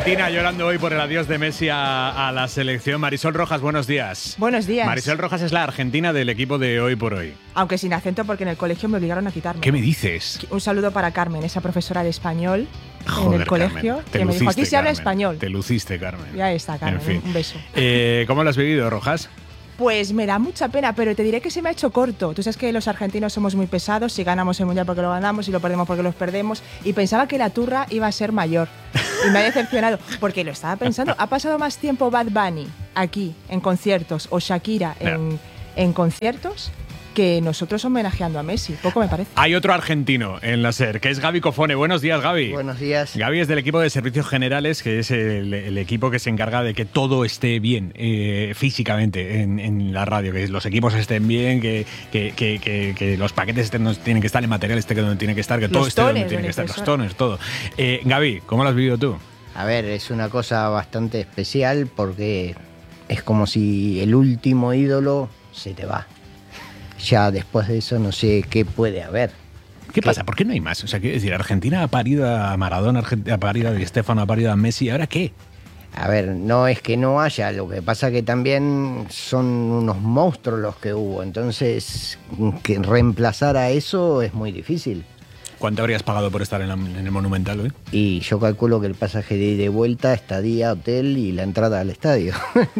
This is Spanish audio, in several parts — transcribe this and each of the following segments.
Argentina llorando hoy por el adiós de Messi a la selección. Marisol Rojas, buenos días. Buenos días. Marisol Rojas es la argentina del equipo de Hoy por Hoy. Aunque sin acento, porque en el colegio me obligaron a quitarme. ¿Qué me dices? Un saludo para Carmen, esa profesora de español Joder, en el colegio, Carmen, que me dijo, aquí se habla Carmen, español. Te luciste, Carmen. Ya está, Carmen, En fin. un beso. ¿Cómo lo has vivido, Rojas? Pues me da mucha pena, pero te diré que se me ha hecho corto. Tú sabes que los argentinos somos muy pesados, si ganamos el Mundial porque lo ganamos, si lo perdemos porque los perdemos, y pensaba que la turra iba a ser mayor. Y me ha decepcionado, porque lo estaba pensando. Ha pasado más tiempo Bad Bunny aquí, en conciertos, o Shakira en conciertos, que nosotros homenajeando a Messi. Poco me parece. Hay otro argentino en la SER, que es Gaby Cofone. Buenos días, Gaby. Buenos días. Gaby es del equipo de Servicios Generales, que es el equipo que se encarga de que todo esté bien físicamente en la radio, que los equipos estén bien, que los paquetes tienen que estar en material donde tiene que estar, que todo esté donde tiene que estar, los toners, todo. Gaby, ¿cómo lo has vivido tú? A ver, es una cosa bastante especial porque es como si el último ídolo se te va. Ya después de eso no sé qué puede haber. ¿Qué pasa? ¿Por qué no hay más? O sea, quiero decir, Argentina ha parido a Maradona, ha parido a Di Stéfano, ha parido a Messi, ¿ahora qué? A ver, no es que no haya, lo que pasa que también son unos monstruos los que hubo, entonces que reemplazar a eso es muy difícil. ¿Cuánto habrías pagado por estar en el Monumental hoy? Y yo calculo que el pasaje de ida y vuelta, estadía, hotel y la entrada al estadio.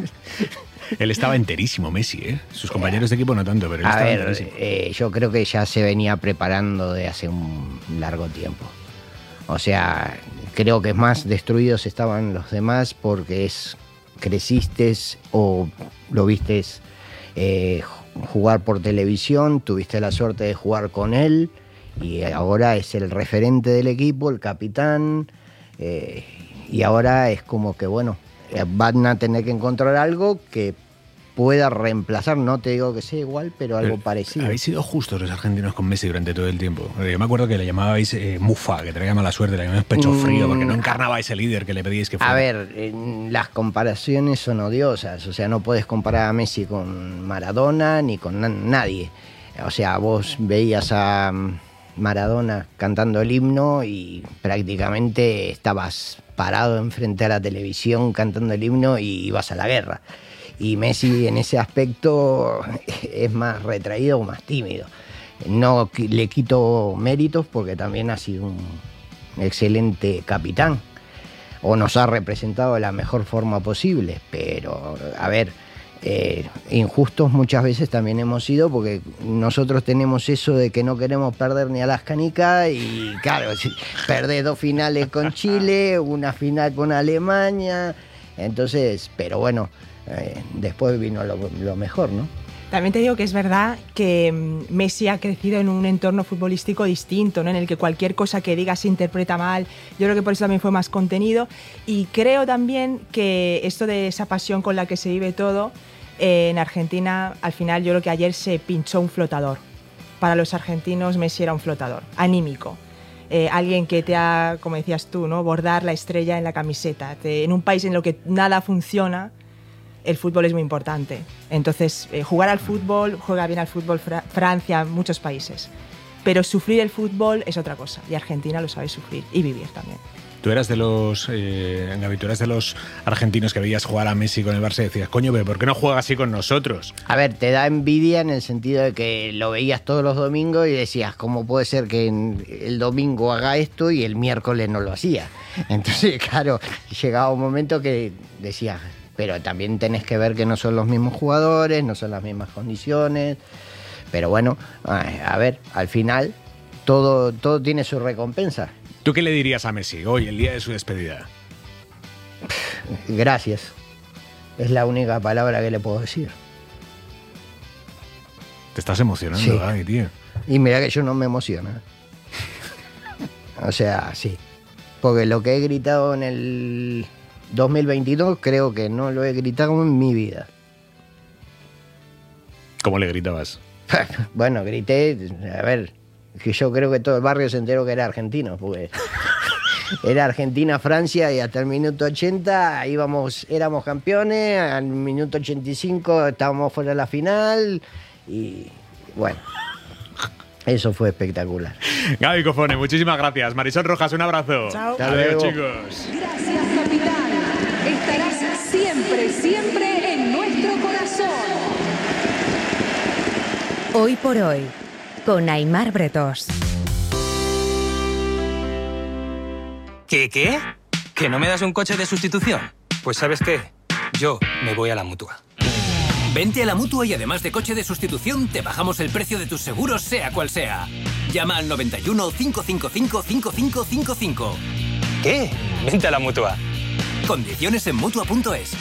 Él estaba enterísimo, Messi, ¿eh? Sus compañeros de equipo no tanto, pero él estaba enterísimo. Yo creo que ya se venía preparando de hace un largo tiempo. O sea, creo que más destruidos estaban los demás porque creciste o lo viste jugar por televisión, tuviste la suerte de jugar con él y ahora es el referente del equipo, el capitán, y ahora es como que, bueno, van a tener que encontrar algo que pueda reemplazar, no te digo que sea igual, pero algo parecido. Habéis sido justos los argentinos con Messi durante todo el tiempo. Yo me acuerdo que le llamabais Mufa, que traía mala suerte, le llamabais pecho frío, porque no encarnaba ese líder que le pedíais que fuera. A ver, las comparaciones son odiosas, o sea, no puedes comparar a Messi con Maradona ni con nadie. O sea, vos veías a Maradona cantando el himno y prácticamente estabas parado enfrente a la televisión cantando el himno y ibas a la guerra. Y Messi en ese aspecto es más retraído o más tímido. No le quito méritos porque también ha sido un excelente capitán o nos ha representado de la mejor forma posible, pero a ver, injustos muchas veces también hemos sido porque nosotros tenemos eso de que no queremos perder ni a las canicas y claro, si perdés 2 finales con Chile, una final con Alemania, entonces, pero bueno, después vino lo mejor, ¿no? También te digo que es verdad que Messi ha crecido en un entorno futbolístico distinto, ¿no? En el que cualquier cosa que diga se interpreta mal. Yo creo que por eso también fue más contenido. Y creo también que esto de esa pasión con la que se vive todo, en Argentina, al final yo creo que ayer se pinchó un flotador. Para los argentinos Messi era un flotador, anímico. Alguien que te ha, como decías tú, ¿no? Bordar la estrella en la camiseta. En un país en el que nada funciona, el fútbol es muy importante. Entonces, jugar al fútbol, juega bien al fútbol Francia, muchos países. Pero sufrir el fútbol es otra cosa. Y Argentina lo sabe sufrir y vivir también. Tú eras de los, Gaby, tú eras de los argentinos que veías jugar a Messi con el Barça y decías, coño, pero ¿por qué no juega así con nosotros? A ver, te da envidia en el sentido de que lo veías todos los domingos y decías, ¿cómo puede ser que el domingo haga esto y el miércoles no lo hacía? Entonces, claro, llegaba un momento que decías, pero también tenés que ver que no son los mismos jugadores, no son las mismas condiciones, pero bueno, a ver, al final todo tiene su recompensa. ¿Tú qué le dirías a Messi hoy, el día de su despedida? Gracias. Es la única palabra que le puedo decir. Te estás emocionando, sí. Gaby, tío. Y mira que yo no me emociono. O sea, sí. Porque lo que he gritado en el 2022 creo que no lo he gritado en mi vida. ¿Cómo le gritabas? Bueno, grité, a ver, que yo creo que todo el barrio se enteró que era argentino, porque era Argentina-Francia y hasta el minuto 80 éramos campeones, al minuto 85 estábamos fuera de la final y bueno, Eso fue espectacular. Gaby Cofone, muchísimas gracias. Marisol Rojas, un abrazo. Chao. Hasta Adiós, luego. chicos. Gracias, capitán. Estarás siempre, siempre en nuestro corazón. Hoy por hoy, con Aimar Bretos. ¿Qué? ¿Que no me das un coche de sustitución? Pues ¿sabes qué? Yo me voy a la Mutua. Vente a la Mutua y además de coche de sustitución, te bajamos el precio de tus seguros, sea cual sea. Llama al 91 555 5555. ¿Qué? Vente a la Mutua. Condiciones en Mutua.es.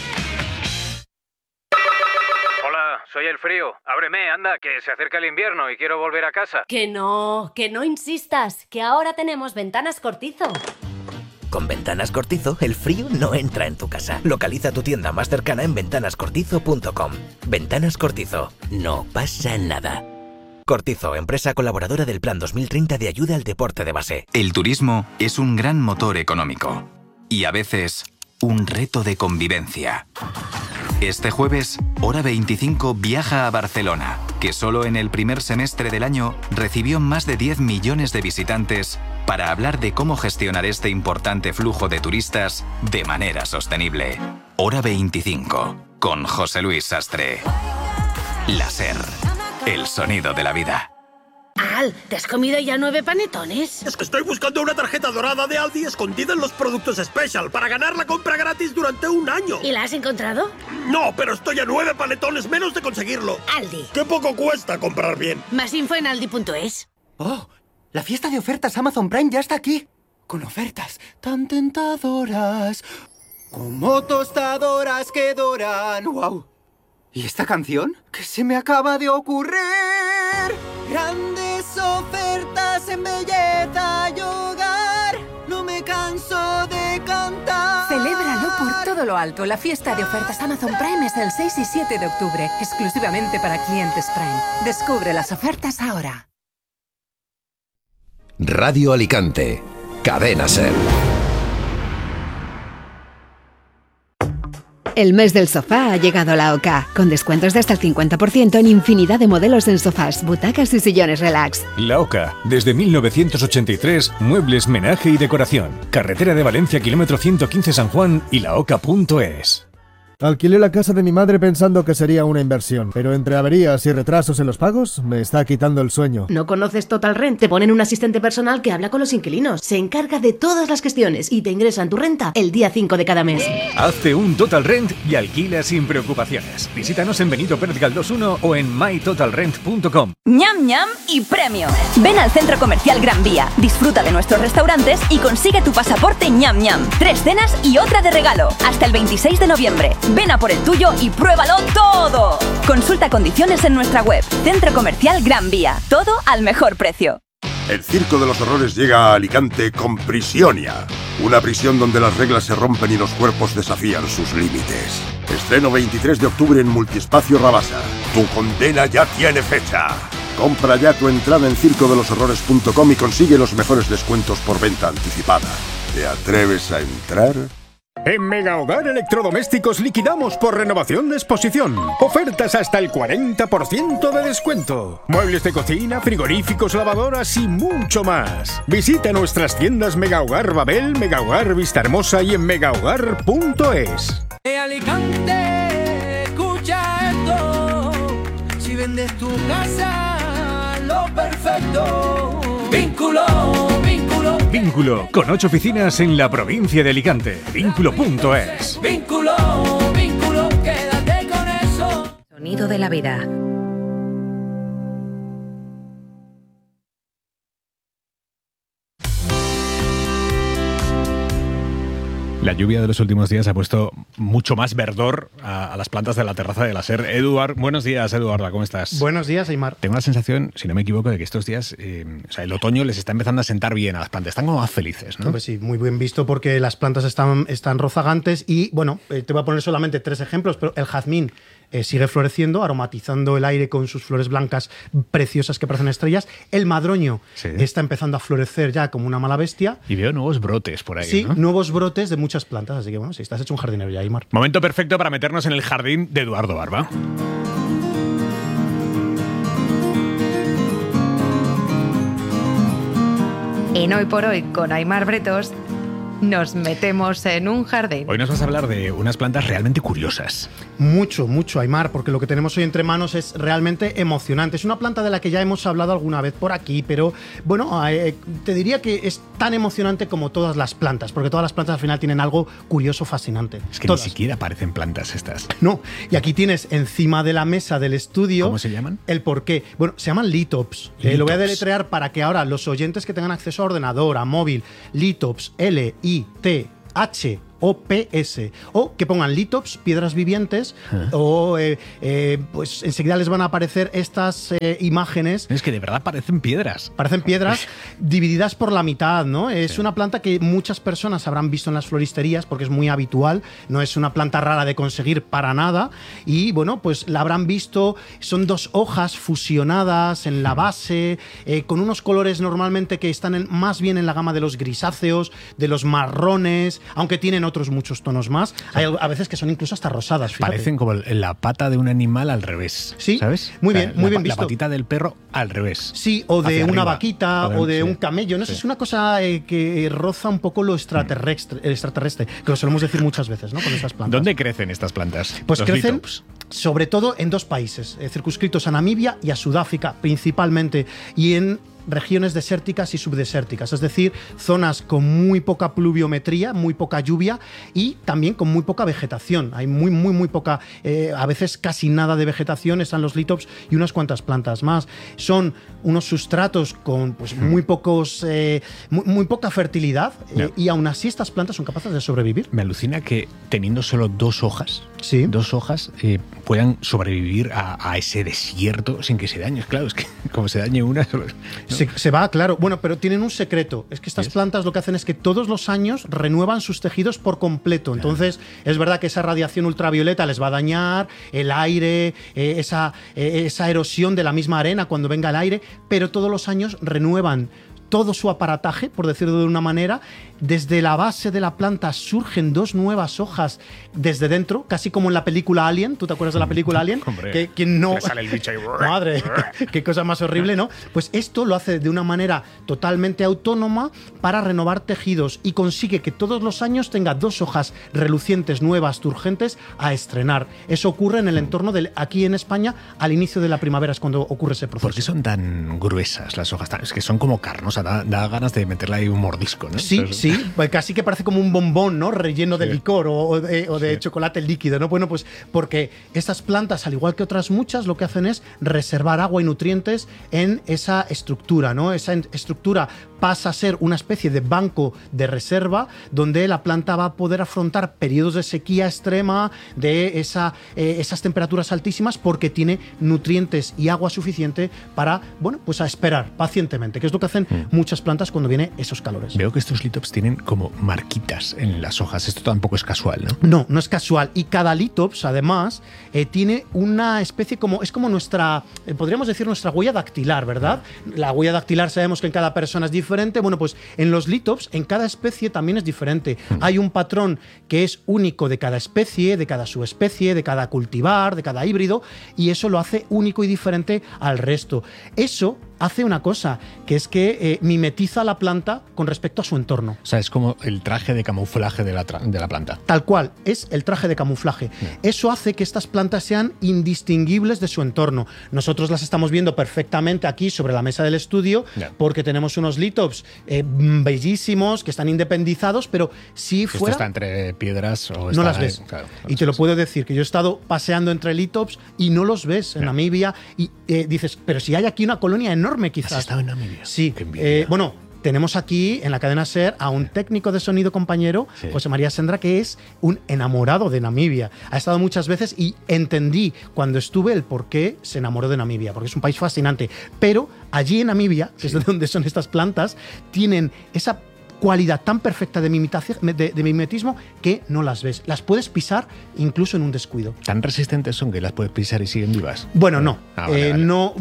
Hola, soy el frío. Ábreme, anda, que se acerca el invierno y quiero volver a casa. Que no insistas, que ahora tenemos Ventanas Cortizo. Con Ventanas Cortizo, el frío no entra en tu casa. Localiza tu tienda más cercana en ventanascortizo.com. Ventanas Cortizo. No pasa nada. Cortizo, empresa colaboradora del Plan 2030 de ayuda al deporte de base. El turismo es un gran motor económico y a veces un reto de convivencia. Este jueves, Hora 25 viaja a Barcelona, que solo en el primer semestre del año recibió más de 10 millones de visitantes para hablar de cómo gestionar este importante flujo de turistas de manera sostenible. Hora 25, con José Luis Sastre. La SER, el sonido de la vida. Al, ¿te has comido ya 9 panetones? Es que estoy buscando una tarjeta dorada de Aldi escondida en los productos Special para ganar la compra gratis durante un año. ¿Y la has encontrado? No, pero estoy a 9 panetones menos de conseguirlo. Aldi. ¡Qué poco cuesta comprar bien! Más info en aldi.es. ¡Oh! La fiesta de ofertas Amazon Prime ya está aquí. Con ofertas tan tentadoras como tostadoras que doran. ¡Wow! ¿Y esta canción? ¿Qué se me acaba de ocurrir? Grandes ofertas en belleza y hogar. No me canso de cantar. Celébralo por todo lo alto. La fiesta de ofertas Amazon Prime es el 6 y 7 de octubre, exclusivamente para clientes Prime. Descubre las ofertas ahora. Radio Alicante, Cadena SER. El mes del sofá ha llegado a la OCA, con descuentos de hasta el 50% en infinidad de modelos en sofás, butacas y sillones relax. La OCA, desde 1983, muebles, menaje y decoración. Carretera de Valencia, kilómetro 115 San Juan y laoca.es. Alquilé la casa de mi madre pensando que sería una inversión, pero entre averías y retrasos en los pagos me está quitando el sueño. ¿No conoces Total Rent? Te ponen un asistente personal que habla con los inquilinos, se encarga de todas las gestiones y te ingresan tu renta el día 5 de cada mes. Hazte un Total Rent y alquila sin preocupaciones. Visítanos en Benito Pérez Galdós 1 o en mytotalrent.com. Ñam Ñam y premio. Ven al Centro Comercial Gran Vía, disfruta de nuestros restaurantes y consigue tu pasaporte Ñam Ñam. 3 cenas y otra de regalo. Hasta el 26 de noviembre. Ven a por el tuyo y pruébalo todo. Consulta condiciones en nuestra web. Centro Comercial Gran Vía. Todo al mejor precio. El Circo de los Horrores llega a Alicante con Prisionia. Una prisión donde las reglas se rompen y los cuerpos desafían sus límites. Estreno 23 de octubre en Multiespacio Rabasa. Tu condena ya tiene fecha. Compra ya tu entrada en circodeloshorrores.com y consigue los mejores descuentos por venta anticipada. ¿Te atreves a entrar? En Mega Hogar Electrodomésticos liquidamos por renovación de exposición. Ofertas hasta el 40% de descuento. Muebles de cocina, frigoríficos, lavadoras y mucho más. Visita nuestras tiendas Mega Hogar Babel, Mega Hogar Vista Hermosa y en megahogar.es. Alicante, escucha esto. Si vendes tu casa, lo perfecto. Vínculo, con 8 oficinas en la provincia de Alicante. Vínculo.es. Vínculo, quédate con eso. Sonido de la vida. La lluvia de los últimos días ha puesto mucho más verdor a las plantas de la terraza de la SER. Buenos días, Eduardo, ¿cómo estás? Buenos días, Aimar. Tengo la sensación, si no me equivoco, de que estos días, el otoño les está empezando a sentar bien a las plantas. Están como más felices, ¿no? Pues sí, muy bien visto porque las plantas están rozagantes y, bueno, te voy a poner solamente 3 ejemplos, pero el jazmín sigue floreciendo, aromatizando el aire con sus flores blancas preciosas que parecen estrellas. El madroño está empezando a florecer ya como una mala bestia. Y veo nuevos brotes por ahí, sí, ¿no? Nuevos brotes de muchas plantas, así que bueno, si estás hecho un jardinero ya, Aimar. Momento perfecto para meternos en el jardín de Eduardo Barba. En Hoy por Hoy con Aimar Bretos nos metemos en un jardín. Hoy nos vas a hablar de unas plantas realmente curiosas. Mucho, Aimar, porque lo que tenemos hoy entre manos es realmente emocionante. Es una planta de la que ya hemos hablado alguna vez por aquí, pero bueno, te diría que es tan emocionante como todas las plantas, porque todas las plantas al final tienen algo curioso, fascinante. Es que todas. Ni siquiera parecen plantas estas. No, y aquí tienes encima de la mesa del estudio... ¿Cómo se llaman? El porqué. Bueno, se llaman Lithops. Lo voy a deletrear para que ahora los oyentes que tengan acceso a ordenador, a móvil, Lithops, L-I-T-H OPS, o que pongan Lithops, piedras vivientes, o pues enseguida les van a aparecer estas imágenes. Es que de verdad parecen piedras. Parecen piedras divididas por la mitad, ¿no? Es una planta que muchas personas habrán visto en las floristerías porque es muy habitual, no es una planta rara de conseguir para nada, y bueno, pues la habrán visto, son dos hojas fusionadas en la base, con unos colores normalmente que están más bien en la gama de los grisáceos, de los marrones, aunque tienen otros muchos tonos más. Hay a veces que son incluso hasta rosadas. Fíjate. Parecen como la pata de un animal al revés. Sí, ¿sabes? Muy bien visto. La patita del perro al revés. Sí, o de una arriba, vaquita, o de un camello. No sé, es una cosa que roza un poco lo extraterrestre, que lo solemos decir muchas veces, ¿no? Con estas plantas. ¿Dónde crecen estas plantas? Pues Los crecen Lithops. sobre todo en dos países, circunscritos a Namibia y a Sudáfrica principalmente, y en regiones desérticas y subdesérticas, es decir, zonas con muy poca pluviometría, muy poca lluvia y también con muy poca vegetación. Hay muy poca, a veces casi nada de vegetación, están los Lithops y unas cuantas plantas más. Son unos sustratos con pues, muy poca fertilidad, y aún así estas plantas son capaces de sobrevivir. Me alucina que teniendo solo dos hojas, puedan sobrevivir a ese desierto sin que se dañe. Claro, es que como se dañe una... ¿no? Se va, claro. Bueno, pero tienen un secreto. Es que estas plantas lo que hacen es que todos los años renuevan sus tejidos por completo. Entonces, es verdad que esa radiación ultravioleta les va a dañar, el aire, esa erosión de la misma arena cuando venga el aire, pero todos los años renuevan todo su aparataje, por decirlo de una manera. Desde la base de la planta surgen dos nuevas hojas desde dentro, casi como en la película Alien. ¿Tú te acuerdas de la película Alien? Hombre, que no... le sale el bicho ahí. Madre, qué cosa más horrible, ¿no? Pues esto lo hace de una manera totalmente autónoma para renovar tejidos y consigue que todos los años tenga dos hojas relucientes, nuevas, turgentes a estrenar. Eso ocurre en el entorno de aquí en España al inicio de la primavera, es cuando ocurre ese proceso. ¿Por qué son tan gruesas las hojas? Es que son como carnosas, da ganas de meterle ahí un mordisco, ¿no? Sí, pues casi que parece como un bombón, ¿no? Relleno de licor o de chocolate líquido, ¿no? Bueno, pues porque estas plantas, al igual que otras muchas, lo que hacen es reservar agua y nutrientes en esa estructura, ¿no? Esa estructura pasa a ser una especie de banco de reserva donde la planta va a poder afrontar periodos de sequía extrema, de esas temperaturas altísimas, porque tiene nutrientes y agua suficiente para, bueno, pues a esperar pacientemente, que es lo que hacen muchas plantas cuando vienen esos calores. Veo que estos Lithops tienen como marquitas en las hojas. Esto tampoco es casual, ¿no? No es casual. Y cada Lithops, además, tiene una especie como... Es como nuestra... podríamos decir nuestra huella dactilar, ¿verdad? La huella dactilar sabemos que en cada persona es diferente. Bueno, pues en los Lithops, en cada especie también es diferente. Hay un patrón que es único de cada especie, de cada subespecie, de cada cultivar, de cada híbrido, y eso lo hace único y diferente al resto. Eso hace una cosa, que es que mimetiza la planta con respecto a su entorno. O sea, es como el traje de camuflaje de la planta. Tal cual, es el traje de camuflaje. Eso hace que estas plantas sean indistinguibles de su entorno. Nosotros las estamos viendo perfectamente aquí sobre la mesa del estudio, porque tenemos unos Lithops bellísimos que están independizados, pero si fuera... Esto está entre piedras o no las ves. Claro, y te lo puedo decir, que yo he estado paseando entre Lithops y no los ves en Namibia, y dices, pero si hay aquí una colonia enorme, quizás. ¿Has estado en Namibia? Sí. Bueno, tenemos aquí en la cadena SER a un técnico de sonido compañero, José María Sendra, que es un enamorado de Namibia. Ha estado muchas veces y entendí cuando estuve el por qué se enamoró de Namibia, porque es un país fascinante. Pero allí en Namibia, que es de donde son estas plantas, tienen esa cualidad tan perfecta de mimetismo que no las ves. Las puedes pisar incluso en un descuido. ¿Tan resistentes son que las puedes pisar y siguen vivas? Bueno, no. Vale. No, bueno,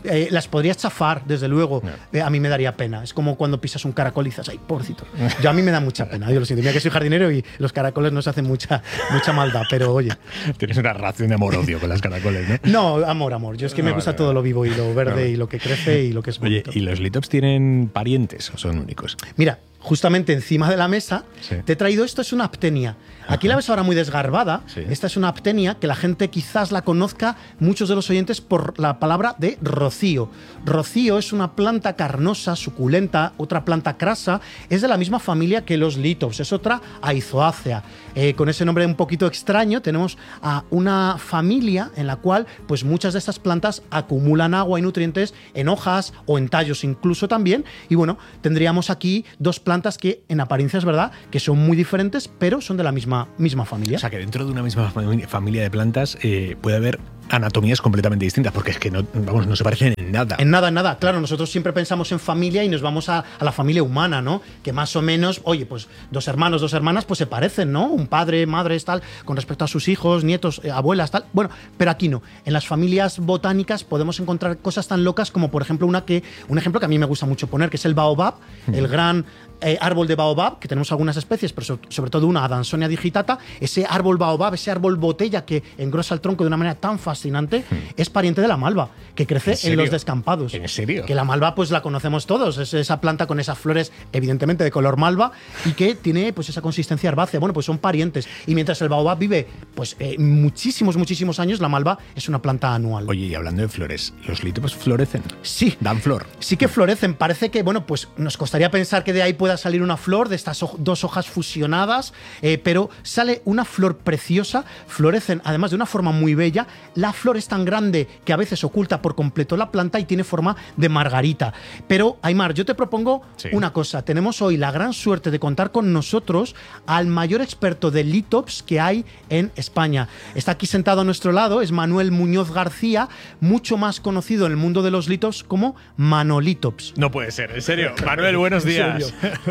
las podrías chafar, desde luego. A mí me daría pena. Es como cuando pisas un caracol y dices, ay, pobrecito. Yo a mí me da mucha pena. Yo lo siento. Mira que soy jardinero y los caracoles nos hacen mucha maldad, pero oye. Tienes una relación de amor-odio con las caracoles, ¿no? No, amor. Yo es que me gusta todo lo vivo y lo verde y lo que crece y lo que es bonito. Oye, ¿y los litops tienen parientes o son únicos? Mira, justamente encima de la mesa te he traído esto, es una aptenia. Aquí la ves ahora muy desgarbada. Sí. Esta es una aptenia que la gente quizás la conozca, muchos de los oyentes, por la palabra de rocío. Rocío es una planta carnosa, suculenta, otra planta crasa. Es de la misma familia que los litops, es otra Aizoacea. Con ese nombre un poquito extraño, tenemos a una familia en la cual pues muchas de estas plantas acumulan agua y nutrientes en hojas o en tallos incluso también. Y bueno, tendríamos aquí dos plantas que en apariencia es verdad que son muy diferentes, pero son de la misma familia. O sea, que dentro de una misma familia de plantas puede haber anatomías completamente distintas, porque es que no se parecen en nada. En nada. Claro, nosotros siempre pensamos en familia y nos vamos a la familia humana, ¿no? Que más o menos, oye, pues 2 hermanos, 2 hermanas, pues se parecen, ¿no? Un padre, madre, tal, con respecto a sus hijos, nietos, abuelas, tal. Bueno, pero aquí no. En las familias botánicas podemos encontrar cosas tan locas como, por ejemplo, un ejemplo que a mí me gusta mucho poner, que es el baobab, el gran árbol de baobab, que tenemos algunas especies, pero sobre todo una Adansonia digitata. Ese árbol baobab, ese árbol botella que engrosa el tronco de una manera tan fascinante, es pariente de la malva, que crece en los descampados. ¿En serio? Que la malva pues la conocemos todos, es esa planta con esas flores evidentemente de color malva y que tiene pues esa consistencia herbácea. Bueno, pues son parientes. Y mientras el baobab vive pues muchísimos años, la malva es una planta anual. Oye, y hablando de flores, ¿los litops florecen? Sí. ¿Dan flor? Sí que florecen. Parece que, bueno, pues nos costaría pensar que de ahí pueda salir una flor, de estas 2 hojas fusionadas, pero sale una flor preciosa, florecen además de una forma muy bella. La flor es tan grande que a veces oculta por completo la planta y tiene forma de margarita. Pero, Aimar, yo te propongo una cosa. Tenemos hoy la gran suerte de contar con nosotros al mayor experto de litops que hay en España. Está aquí sentado a nuestro lado, es Manuel Muñoz García, mucho más conocido en el mundo de los litops como Manolitops. No puede ser, en serio. Manuel, buenos días.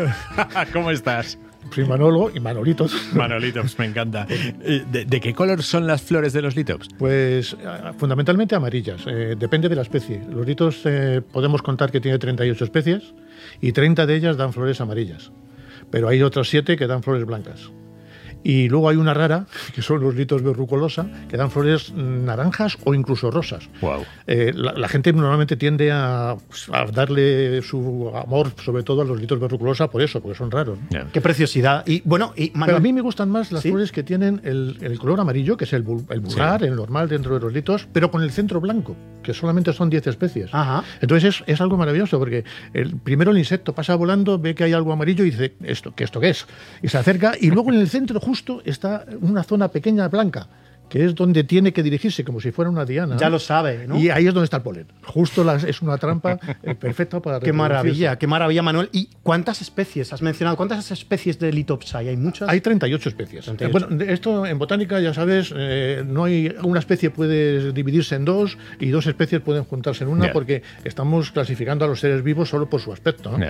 ¿Cómo estás? Soy Manolo y Manolitos. Manolitos, me encanta. ¿De qué color son las flores de los litops? Pues fundamentalmente amarillas, depende de la especie. Los litos podemos contar que tiene 38 especies y 30 de ellas dan flores amarillas, pero hay otras 7 que dan flores blancas. Y luego hay una rara, que son los litos verrucolosa, que dan flores naranjas o incluso rosas. Wow. La gente normalmente tiende a darle su amor, sobre todo a los litos verrucolosa, por eso, porque son raros. Yeah. Qué preciosidad. Y bueno, pero a mí me gustan más las flores que tienen el color amarillo, que es el vulgar, el normal dentro de los litos, pero con el centro blanco, que solamente son 10 especies. Ajá. Entonces es algo maravilloso, porque primero el insecto pasa volando, ve que hay algo amarillo y dice, ¿esto qué es? Y se acerca, y luego en el centro justo está una zona pequeña blanca, que es donde tiene que dirigirse, como si fuera una diana. Ya lo sabe, ¿no? Y ahí es donde está el polen. Justo es una trampa perfecta para qué maravilla, Manuel. ¿Y cuántas especies has mencionado? ¿Cuántas especies de litops hay? ¿Hay muchas? Hay 38 especies. 38. Bueno, esto en botánica, ya sabes, no hay una especie puede dividirse en 2 y 2 especies pueden juntarse en una, porque estamos clasificando a los seres vivos solo por su aspecto, ¿no?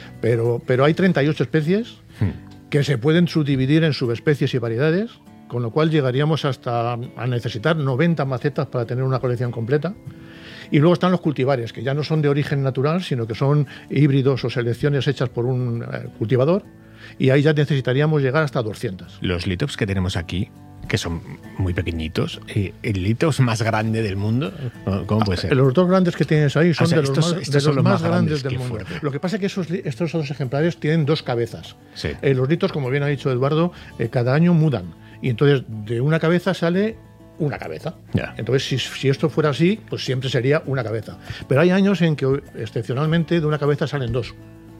Pero hay 38 especies que se pueden subdividir en subespecies y variedades, con lo cual llegaríamos hasta a necesitar 90 macetas para tener una colección completa. Y luego están los cultivares, que ya no son de origen natural, sino que son híbridos o selecciones hechas por un cultivador, y ahí ya necesitaríamos llegar hasta 200. Los litops que tenemos aquí, que son muy pequeñitos, ¿el litos más grande del mundo? ¿Cómo puede ser? Los 2 grandes que tienes ahí son de los más grandes del mundo. Fuerte. Lo que pasa es que estos 2 ejemplares tienen 2 cabezas. Sí. Los litos, como bien ha dicho Eduardo, cada año mudan. Y entonces de una cabeza sale una cabeza. Yeah. Entonces, si esto fuera así, pues siempre sería una cabeza. Pero hay años en que, excepcionalmente, de una cabeza salen 2.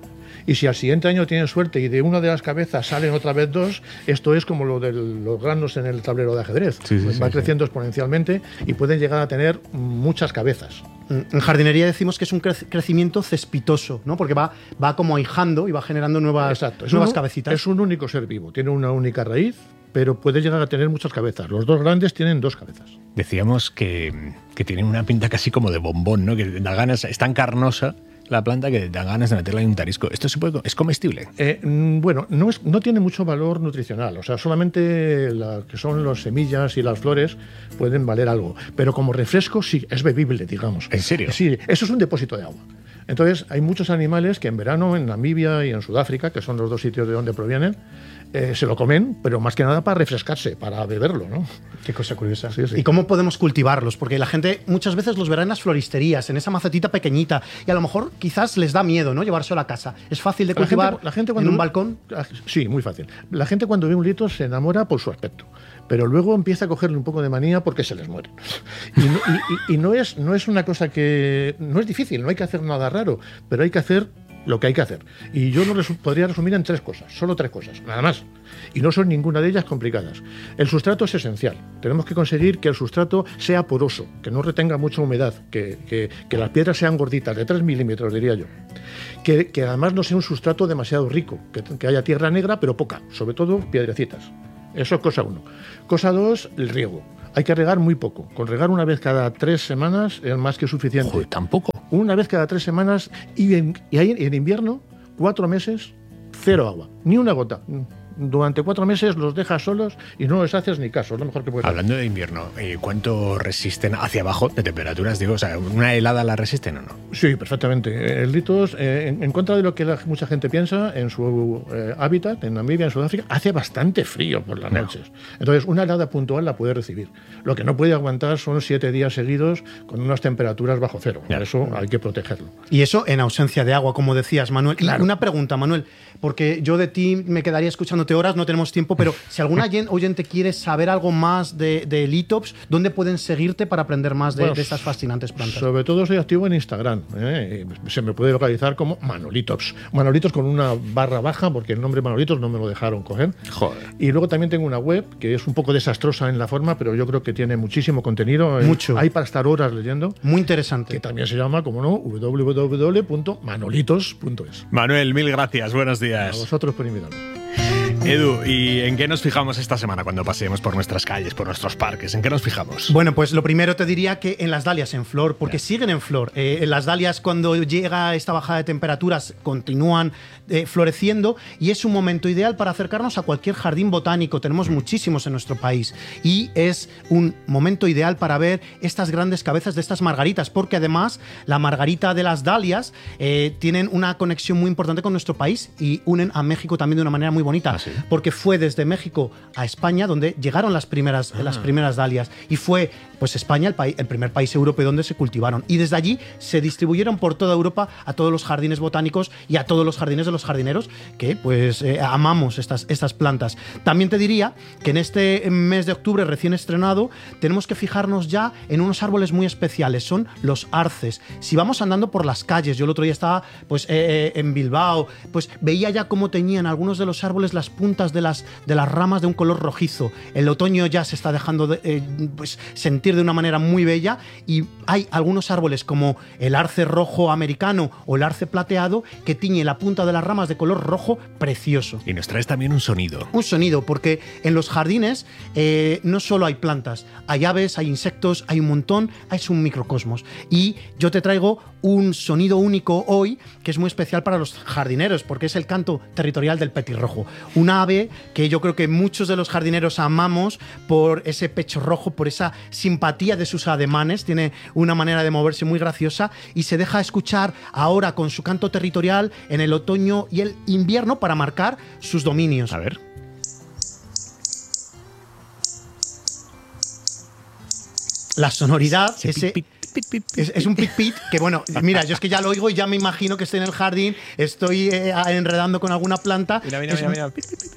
Y si al siguiente año tienen suerte y de una de las cabezas salen otra vez 2, esto es como lo de los granos en el tablero de ajedrez. Va creciendo exponencialmente y pueden llegar a tener muchas cabezas. En jardinería decimos que es un crecimiento cespitoso, ¿no? Porque va como ahijando y va generando nuevas cabecitas. Es un único ser vivo, tiene una única raíz, pero puede llegar a tener muchas cabezas. Los 2 grandes tienen 2 cabezas. Decíamos que tienen una pinta casi como de bombón, ¿no? Que da ganas, es tan carnosa la planta que te dan ganas de meterla en un tarisco. ¿Esto es comestible? Bueno, no tiene mucho valor nutricional. O sea, solamente lo que son las semillas y las flores pueden valer algo. Pero como refresco sí, es bebible, digamos. ¿En serio? Sí, eso es un depósito de agua. Entonces, hay muchos animales que en verano en Namibia y en Sudáfrica, que son los dos sitios de donde provienen, se lo comen, pero más que nada para refrescarse, para beberlo, ¿no? Qué cosa curiosa. Sí, sí. ¿Y cómo podemos cultivarlos? Porque la gente muchas veces los verá en las floristerías, en esa macetita pequeñita, y a lo mejor quizás les da miedo, ¿no? Llevárselo a casa. ¿Es fácil de cultivar la gente cuando en un balcón? Sí, muy fácil. La gente cuando ve un litos se enamora por su aspecto, pero luego empieza a cogerle un poco de manía porque se les muere. Y no es una cosa que... No es difícil, no hay que hacer nada raro, pero hay que hacer lo que hay que hacer. Y yo lo podría resumir en 3 cosas, solo 3 cosas, nada más. Y no son ninguna de ellas complicadas. El sustrato es esencial. Tenemos que conseguir que el sustrato sea poroso, que no retenga mucha humedad, que las piedras sean gorditas, de 3 milímetros, diría yo. Que además no sea un sustrato demasiado rico, que haya tierra negra, pero poca, sobre todo piedrecitas. Eso es cosa 1. Cosa 2, el riego. Hay que regar muy poco. Con regar una vez cada 3 semanas es más que suficiente. Joder, tampoco. Una vez cada 3 semanas y en invierno, 4 meses, 0 agua. Ni una gota. Durante 4 meses los dejas solos y no les haces ni caso. Es lo mejor que puedes hacer. Hablando de invierno, ¿cuánto resisten hacia abajo de temperaturas? Digo, o sea, ¿una helada la resisten o no? Sí, perfectamente. El litos, en contra de lo que mucha gente piensa, en su hábitat, en Namibia, en Sudáfrica, hace bastante frío por las noches. Entonces, una helada puntual la puede recibir. Lo que no puede aguantar son 7 días seguidos con unas temperaturas bajo cero. Por eso hay que protegerlo. Y eso en ausencia de agua, como decías, Manuel. Claro. Y una pregunta, Manuel, porque yo de ti me quedaría escuchándote horas, no tenemos tiempo, pero si algún oyente quiere saber algo más de Litops, ¿dónde pueden seguirte para aprender más de estas fascinantes plantas? Sobre todo soy activo en Instagram. Se me puede localizar como Manolitops. Manolitos con una barra baja, porque el nombre Manolitos no me lo dejaron coger. Joder. Y luego también tengo una web que es un poco desastrosa en la forma, pero yo creo que tiene muchísimo contenido. Mucho. Hay para estar horas leyendo. Muy interesante. Que también se llama, como no, www.manolitos.es. Manuel, mil gracias. Buenos días. A vosotros por invitarme. Edu, ¿y en qué nos fijamos esta semana cuando paseemos por nuestras calles, por nuestros parques? ¿En qué nos fijamos? Bueno, pues lo primero te diría que en las dalias en flor, porque siguen en flor. Las dalias, cuando llega esta bajada de temperaturas, continúan floreciendo y es un momento ideal para acercarnos a cualquier jardín botánico. Tenemos muchísimos en nuestro país y es un momento ideal para ver estas grandes cabezas de estas margaritas, porque además la margarita de las dalias tienen una conexión muy importante con nuestro país y unen a México también de una manera muy bonita. ¿Sí? Porque fue desde México a España donde llegaron las primeras dalias y fue pues España el primer país europeo donde se cultivaron y desde allí se distribuyeron por toda Europa a todos los jardines botánicos y a todos los jardines de los jardineros que pues amamos estas plantas. También te diría que en este mes de octubre recién estrenado tenemos que fijarnos ya en unos árboles muy especiales, son los arces. Si vamos andando por las calles, yo el otro día estaba pues en Bilbao, pues veía ya cómo tenían algunos de los árboles las puntas de las ramas de un color rojizo. El otoño ya se está dejando pues sentir de una manera muy bella y hay algunos árboles como el arce rojo americano o el arce plateado que tiñe la punta de las ramas de color rojo precioso. Y nos traes también un sonido. Un sonido, porque en los jardines no solo hay plantas, hay aves, hay insectos, hay un montón, es un microcosmos. Y yo te traigo un sonido único hoy que es muy especial para los jardineros porque es el canto territorial del petirrojo. Una ave que yo creo que muchos de los jardineros amamos por ese pecho rojo, por esa simpatía de sus ademanes, tiene una manera de moverse muy graciosa y se deja escuchar ahora con su canto territorial en el otoño y el invierno para marcar sus dominios. A ver. La sonoridad, Sí, ese... pit, pit, pit, pit, Es un pit-pit que, bueno, mira, yo es que ya lo oigo y ya me imagino que estoy en el jardín, estoy enredando con alguna planta. Mira.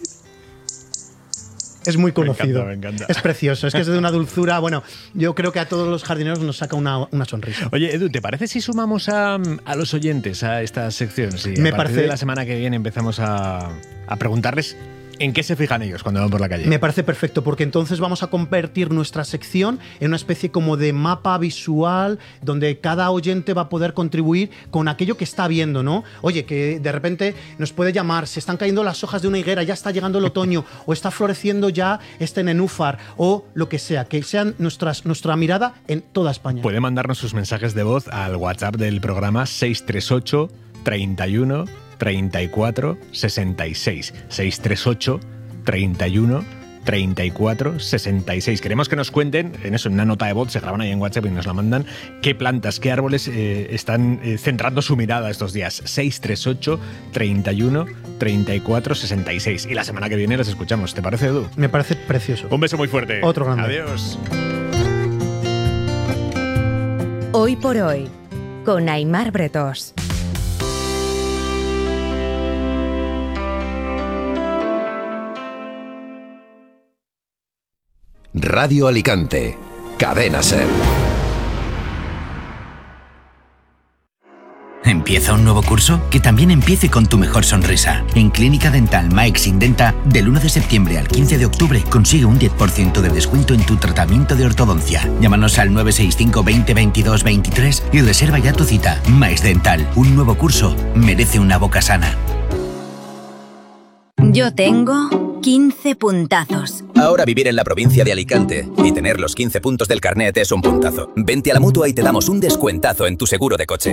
Es muy conocido. Me encanta. Es precioso, es que es de una dulzura. Bueno, yo creo que a todos los jardineros nos saca una sonrisa. Oye, Edu, ¿te parece si sumamos a los oyentes a esta sección? Sí, Me a partir parece. de la semana que viene empezamos a preguntarles ¿En qué se fijan ellos cuando van por la calle? Me parece perfecto, porque entonces vamos a convertir nuestra sección en una especie como de mapa visual donde cada oyente va a poder contribuir con aquello que está viendo, ¿no? Oye, que de repente nos puede llamar, se están cayendo las hojas de una higuera, ya está llegando el otoño, o está floreciendo ya este nenúfar, o lo que sea, que sean nuestra mirada en toda España. Puede mandarnos sus mensajes de voz al WhatsApp del programa 638 31 34 66 638 31 34 66. Queremos que nos cuenten en eso, en una nota de voz, se graban ahí en WhatsApp y nos la mandan, qué plantas, qué árboles están centrando su mirada estos días. 638 31 34 66. Y la semana que viene las escuchamos. ¿Te parece, Edu? Me parece precioso. Un beso muy fuerte. Otro grande. Adiós. Hoy por hoy, con Aimar Bretos. Radio Alicante, Cadena SER. ¿Empieza un nuevo curso? Que también empiece con tu mejor sonrisa. En Clínica Dental Maix Indenta, del 1 de septiembre al 15 de octubre, consigue un 10% de descuento en tu tratamiento de ortodoncia. Llámanos al 965 20 22 23 y reserva ya tu cita. Maix Dental, un nuevo curso, merece una boca sana. Yo tengo 15 puntazos. Ahora vivir en la provincia de Alicante y tener los 15 puntos del carnet es un puntazo. Vente a la Mutua y te damos un descuentazo en tu seguro de coche.